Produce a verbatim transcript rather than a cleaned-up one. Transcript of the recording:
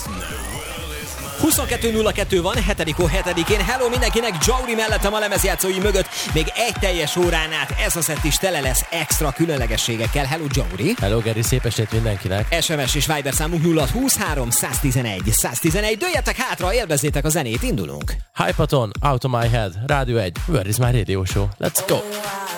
huszonkettő nulla kettő van, hetedik hó hetedikén. Hello mindenkinek, Jauri mellettem a lemezjátszói mögött. Még egy teljes órán át ez a szett is tele lesz extra különlegességekkel. Hello Jauri. Hello Geri, szép estét mindenkinek. es em es és Viber számunk nulla huszonhárom száztizenegy száztizenegy. Dőljetek hátra, élvezzétek a zenét, indulunk. Hypaton, Out of My Head, Rádió egy, Where is my radio show? Let's go!